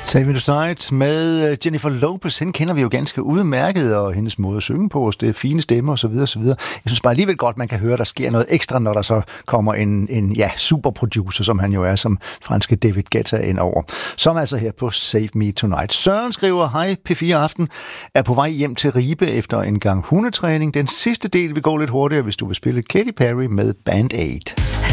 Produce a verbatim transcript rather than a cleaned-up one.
Save Me Tonight med Jennifer Lopez. Hende kender vi jo ganske udmærket, og hendes måde at synge på, det fine stemmer osv. osv. Jeg synes bare alligevel godt, man kan høre, der sker noget ekstra, når der så kommer en, en ja, superproducer, som han jo er, som franske David Guetta ind over. Som altså her på Save Me Tonight. Søren skriver, hej P fire Aften, er på vej hjem til Ribe efter en gang hundetræning. Den sidste del vil gå lidt hurtigere, hvis du vil spille Katy Perry med Band Aid.